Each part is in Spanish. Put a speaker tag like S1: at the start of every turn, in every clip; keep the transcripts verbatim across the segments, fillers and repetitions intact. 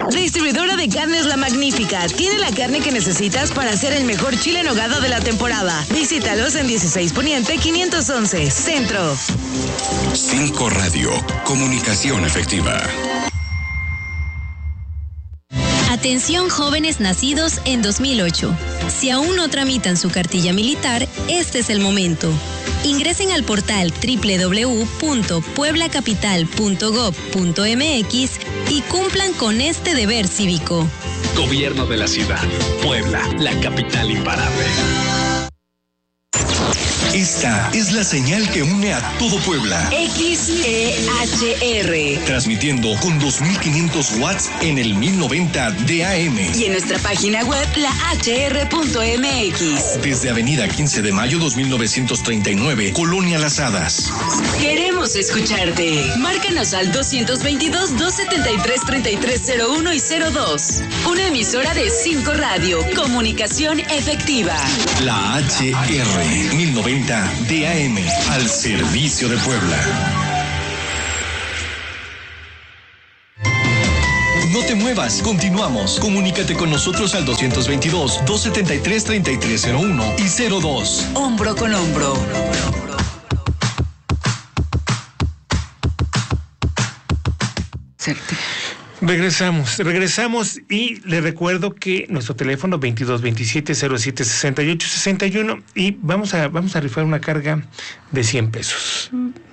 S1: Distribuidora de carnes La Magnífica. Tiene la carne que necesitas para hacer el mejor chile en nogada de la temporada. Visítalos en dieciséis Poniente quinientos once, Centro.
S2: cinco Radio. Comunicación efectiva.
S3: Atención jóvenes nacidos en dos mil ocho. Si aún no tramitan su cartilla militar, este es el momento. Ingresen al portal doble u doble u doble u punto puebla capital punto gob punto eme equis y cumplan con este deber cívico.
S4: Gobierno de la Ciudad. Puebla, la capital imparable.
S2: Esta es la señal que une a todo Puebla.
S1: X E H R.
S2: Transmitiendo con dos mil quinientos watts en el mil noventa de A M.
S1: Y en nuestra página web, la H R punto eme equis.
S2: Desde Avenida quince de mayo dos mil novecientos treinta y nueve, Colonia Las Hadas.
S1: Queremos escucharte. Márcanos al doscientos veintidós, doscientos setenta y tres, treinta y tres cero uno y cero dos. Una emisora de cinco Radio. Comunicación efectiva.
S2: La H R mil noventa de A M, al servicio de Puebla. No te muevas, continuamos. Comunícate con nosotros al doscientos veintidós, doscientos setenta y tres, treinta y tres cero uno y cero dos.
S1: Hombro con hombro.
S5: Cierto.
S6: Regresamos, regresamos y le recuerdo que nuestro teléfono veintidós veintisiete cero siete sesenta y ocho sesenta y uno y vamos a, vamos a rifar una carga de cien pesos.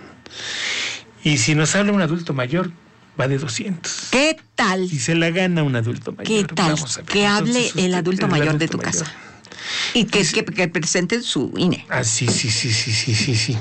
S6: Y si nos habla un adulto mayor, va de doscientos.
S5: ¿Qué tal?
S6: Y se la gana un adulto mayor.
S5: ¿Qué tal?
S6: Vamos a ver.
S5: Que hable
S6: Entonces,
S5: el
S6: usted,
S5: adulto
S6: el
S5: mayor
S6: adulto
S5: de tu
S6: mayor.
S5: casa. Y que, que, que presente su I N E.
S6: Ah, sí, sí, sí, sí, sí, sí, sí.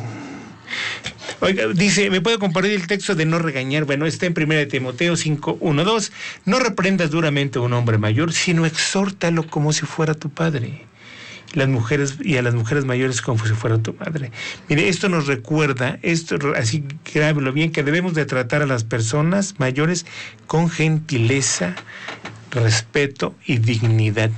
S6: Oiga, dice, ¿me puede compartir el texto de no regañar? Bueno, está en primera de Timoteo cinco, uno, dos. No reprendas duramente a un hombre mayor, sino exhórtalo como si fuera tu padre. Las mujeres, y a las mujeres mayores como si fuera tu madre. Mire, esto nos recuerda, esto así grábelo bien, que debemos de tratar a las personas mayores con gentileza, respeto y dignidad.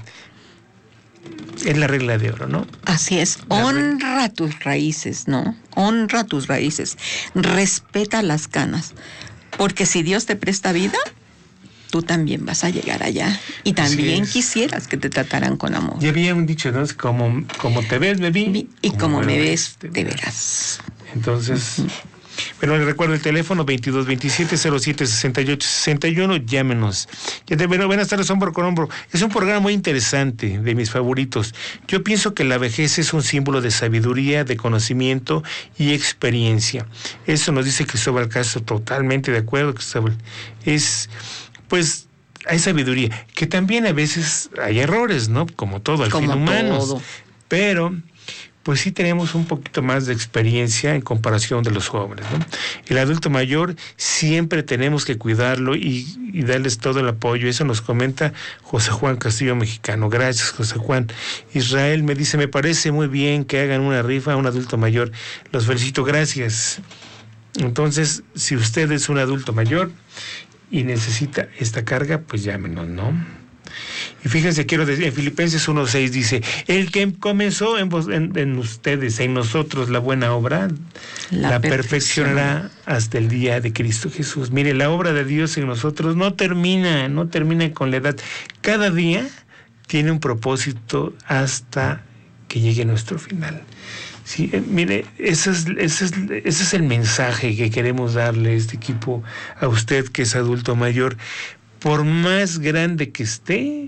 S6: Es la regla de oro, ¿no?
S5: Así es. Honra tus raíces, ¿no? Honra tus raíces. Respeta las canas. Porque si Dios te presta vida, tú también vas a llegar allá. Y también quisieras que te trataran con amor.
S6: Ya había un dicho, ¿no? Como, como te ves, me vi.
S5: Y como, como me ves,
S6: te,
S5: te verás.
S6: Entonces... Uh-huh. Bueno, les recuerdo el teléfono veintidós veintisiete cero siete sesenta y ocho sesenta y uno, llámenos. Ya te, bueno, buenas tardes, hombro con hombro. Es un programa muy interesante, de mis favoritos. Yo pienso que la vejez es un símbolo de sabiduría, de conocimiento y experiencia. Eso nos dice Cristóbal Castro, totalmente de acuerdo, Cristóbal. Es, pues, hay sabiduría, que también a veces hay errores, ¿no? Como todo, al fin humanos. Pero... pues sí tenemos un poquito más de experiencia en comparación de los jóvenes, ¿no? El adulto mayor siempre tenemos que cuidarlo y, y darles todo el apoyo. Eso nos comenta José Juan Castillo Mexicano. Gracias, José Juan. Israel me dice, me parece muy bien que hagan una rifa a un adulto mayor. Los felicito, gracias. Entonces, si usted es un adulto mayor y necesita esta carga, pues llámenos, ¿no? Y fíjense, quiero decir, en Filipenses uno seis dice, el que comenzó en, vos, en, en ustedes, en nosotros, la buena obra, la, la perfeccionará hasta el día de Cristo Jesús. Mire, la obra de Dios en nosotros no termina, no termina con la edad. Cada día tiene un propósito hasta que llegue nuestro final. Sí, eh, mire, ese es, ese, es, ese es el mensaje que queremos darle a este equipo, a usted que es adulto mayor. Por más grande que esté,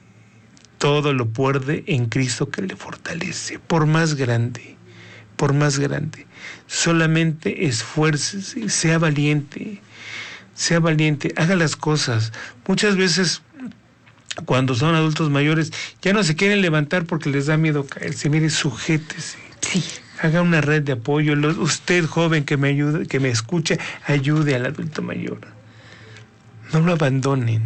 S6: todo lo puede en Cristo que le fortalece. Por más grande, por más grande. Solamente esfuércese, sea valiente, sea valiente, haga las cosas. Muchas veces, cuando son adultos mayores, ya no se quieren levantar porque les da miedo caerse. Mire, sujétese.
S5: Sí.
S6: Haga una red de apoyo. Usted, joven, que me ayude, que me escuche, ayude al adulto mayor. No lo abandonen.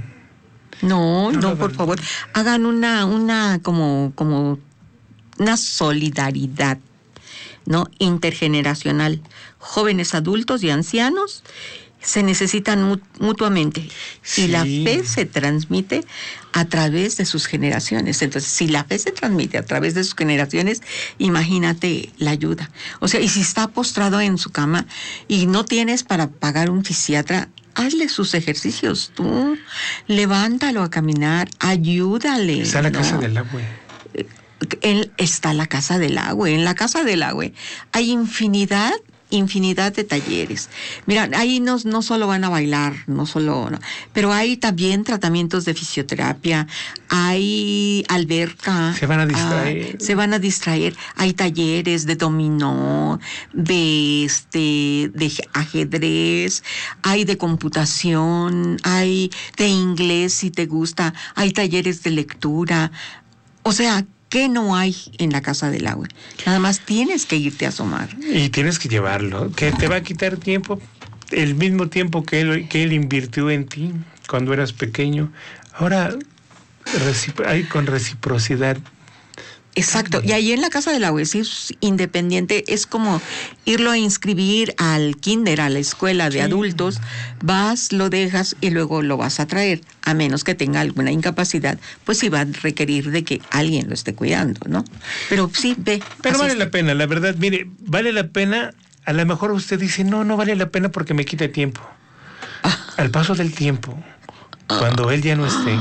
S5: No, no,
S6: no
S5: por abandonen. favor. Hagan una, una, como, como una solidaridad, ¿no? Intergeneracional. Jóvenes, adultos y ancianos se necesitan mutuamente. Sí. Y la fe se transmite a través de sus generaciones. Entonces, si la fe se transmite a través de sus generaciones, imagínate la ayuda. O sea, y si está postrado en su cama y no tienes para pagar un fisiatra, hazle sus ejercicios, tú levántalo a caminar, ayúdale.
S6: Está la
S5: ¿no?
S6: casa del agua.
S5: Él está la casa del agua. En la casa del agua hay infinidad, infinidad de talleres. Mira, ahí no, no solo van a bailar, no solo, no, pero hay también tratamientos de fisioterapia, hay alberca.
S6: Se van a distraer.
S5: Ah, se van a distraer. Hay talleres de dominó, de este, de ajedrez, hay de computación, hay de inglés si te gusta, hay talleres de lectura. O sea, ¿qué no hay en la casa del agua? Nada más tienes que irte a asomar.
S6: Y tienes que llevarlo, que te va a quitar tiempo, el mismo tiempo que él, que él invirtió en ti cuando eras pequeño. Ahora recipro- hay con reciprocidad.
S5: Exacto, y ahí en la casa del agua es independiente, es como irlo a inscribir al kinder, a la escuela de
S6: Sí.
S5: adultos, vas, lo dejas y luego lo vas a traer, a menos que tenga alguna incapacidad, pues sí va a requerir de que alguien lo esté cuidando, ¿no? Pero sí, ve.
S6: Pero vale
S5: asiste.
S6: la pena, la verdad, mire, vale la pena, a lo mejor usted dice, no, no vale la pena porque me quita tiempo. Al paso del tiempo, cuando él ya no esté,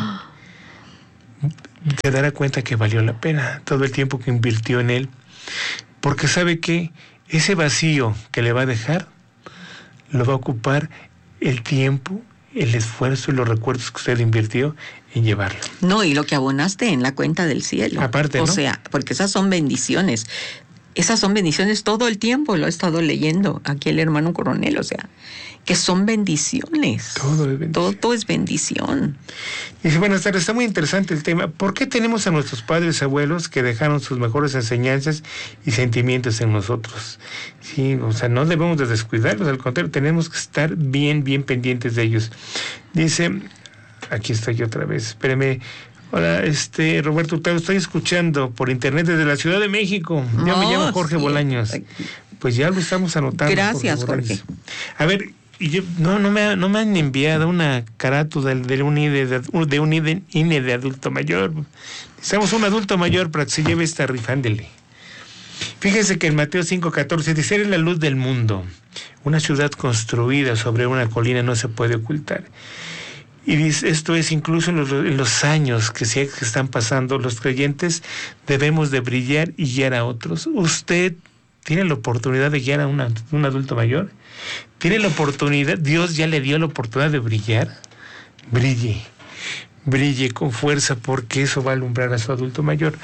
S6: te dará cuenta que valió la pena todo el tiempo que invirtió en él, porque sabe que ese vacío que le va a dejar lo va a ocupar el tiempo, el esfuerzo y los recuerdos que usted invirtió en llevarlo.
S5: No, y lo que abonaste en la cuenta del cielo.
S6: Aparte,
S5: O
S6: ¿no?
S5: sea, porque esas son bendiciones. Esas son bendiciones todo el tiempo, lo he estado leyendo aquí el hermano coronel, o sea, que son bendiciones.
S6: Todo es bendición.
S5: Todo, todo es bendición.
S6: Y dice, buenas tardes, está muy interesante el tema. ¿Por qué tenemos a nuestros padres y abuelos que dejaron sus mejores enseñanzas y sentimientos en nosotros? Sí, o sea, no debemos de descuidarlos, al contrario, tenemos que estar bien, bien pendientes de ellos. Dice, aquí estoy otra vez, espéreme. Hola, este, Roberto, te estoy escuchando por internet desde la Ciudad de México. Yo me
S5: Oh,
S6: llamo Jorge
S5: sí.
S6: Bolaños. Pues ya lo estamos anotando.
S5: Gracias,
S6: Bolaños.
S5: Jorge.
S6: A ver, y yo, no, no me, no me han enviado una carátula de un I D de, de un I D I N E de adulto mayor. Necesitamos un adulto mayor para que se lleve esta rifa, ándele. Fíjese que en Mateo cinco catorce dice, eres la luz del mundo. Una ciudad construida sobre una colina no se puede ocultar. Y dice, esto es incluso en los, en los años que, se, que están pasando, los creyentes debemos de brillar y guiar a otros. ¿Usted tiene la oportunidad de guiar a una, un adulto mayor? ¿Tiene la oportunidad? ¿Dios ya le dio la oportunidad de brillar? Brille, brille con fuerza porque eso va a alumbrar a su adulto mayor.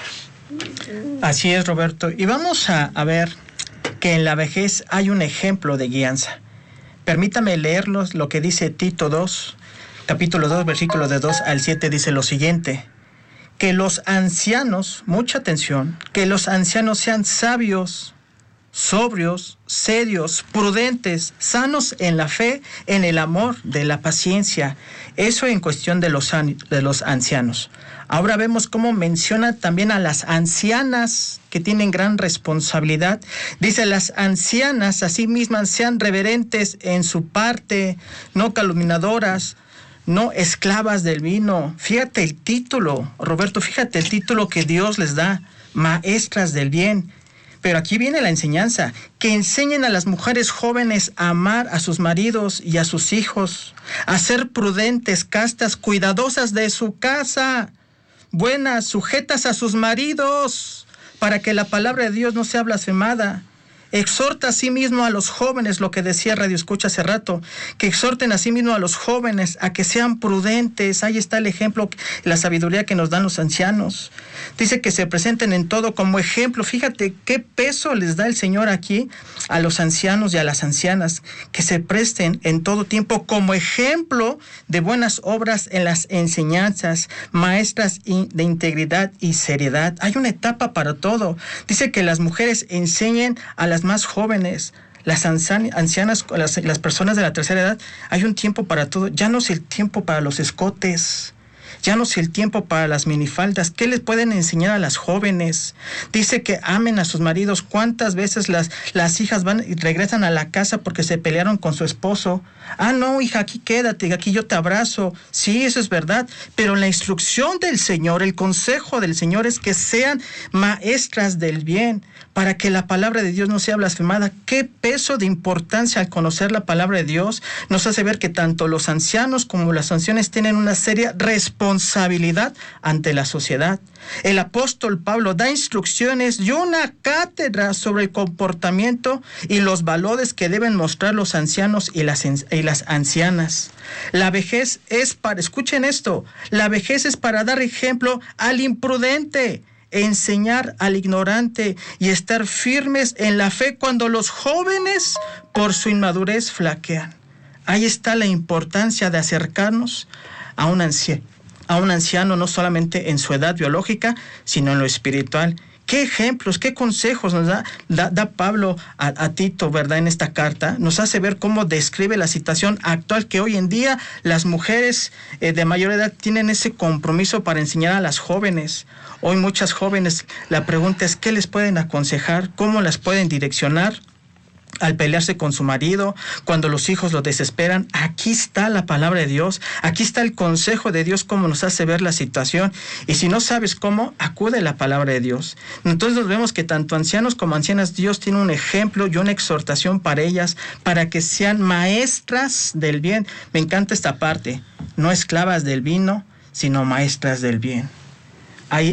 S7: Así es, Roberto. Y vamos a, a ver que en la vejez hay un ejemplo de guianza. Permítame leerlos lo que dice Tito dos, capítulo dos, versículo de dos al siete, dice lo siguiente: que los ancianos, mucha atención, que los ancianos sean sabios, sobrios, serios, prudentes, sanos en la fe, en el amor, de la paciencia. Eso en cuestión de los, an- de los ancianos. Ahora vemos cómo menciona también a las ancianas que tienen gran responsabilidad. Dice, las ancianas a sí mismas sean reverentes en su parte, no calumniadoras, no esclavas del vino. Fíjate el título, Roberto, fíjate el título que Dios les da, maestras del bien. Pero aquí viene la enseñanza, que enseñen a las mujeres jóvenes a amar a sus maridos y a sus hijos, a ser prudentes, castas, cuidadosas de su casa, buenas, sujetas a sus maridos, para que la palabra de Dios no sea blasfemada. Exhorta a sí mismo a los jóvenes, lo que decía Radio Escucha hace rato, que exhorten a sí mismo a los jóvenes a que sean prudentes. Ahí está el ejemplo, la sabiduría que nos dan los ancianos. Dice que se presenten en todo como ejemplo. Fíjate qué peso les da el Señor aquí a los ancianos y a las ancianas, que se presten en todo tiempo como ejemplo de buenas obras en las enseñanzas, maestras de integridad y seriedad. Hay una etapa para todo. Dice que las mujeres enseñen a las más jóvenes, las ancianas, las, las personas de la tercera edad. Hay un tiempo para todo. Ya no es el tiempo para los escotes, Ya no es el tiempo para las minifaldas. ¿Qué les pueden enseñar a las jóvenes? Dice que amen a sus maridos. ¿Cuántas veces las, las hijas van y regresan a la casa porque se pelearon con su esposo? Ah, no, hija, aquí quédate, aquí yo te abrazo. Sí, eso es verdad. Pero la instrucción del Señor, el consejo del Señor es que sean maestras del bien, para que la palabra de Dios no sea blasfemada. ¿Qué peso de importancia al conocer la palabra de Dios? Nos hace ver que tanto los ancianos como las ancianas tienen una seria responsabilidad responsabilidad ante la sociedad. El apóstol Pablo da instrucciones y una cátedra sobre el comportamiento y los valores que deben mostrar los ancianos y las, y las ancianas. La vejez es para, escuchen esto, la vejez es para dar ejemplo al imprudente, enseñar al ignorante y estar firmes en la fe cuando los jóvenes por su inmadurez flaquean. Ahí está la importancia de acercarnos a un anciano. a un anciano no solamente en su edad biológica, sino en lo espiritual. ¿Qué ejemplos, qué consejos nos da, da, da Pablo a, a Tito, verdad, en esta carta? Nos hace ver cómo describe la situación actual, que hoy en día las mujeres eh, de mayor edad tienen ese compromiso para enseñar a las jóvenes. Hoy muchas jóvenes, la pregunta es, ¿qué les pueden aconsejar? ¿Cómo las pueden direccionar? Al pelearse con su marido, cuando los hijos lo desesperan, aquí está la palabra de Dios, aquí está el consejo de Dios, cómo nos hace ver la situación. Y si no sabes cómo, acude a la palabra de Dios. Entonces nos vemos que tanto ancianos como ancianas, Dios tiene un ejemplo y una exhortación para ellas, para que sean maestras del bien. Me encanta esta parte, no esclavas del vino, sino maestras del bien.